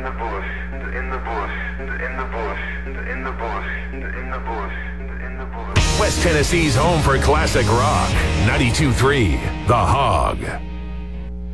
West Tennessee's home for classic rock. 92.3 The Hog.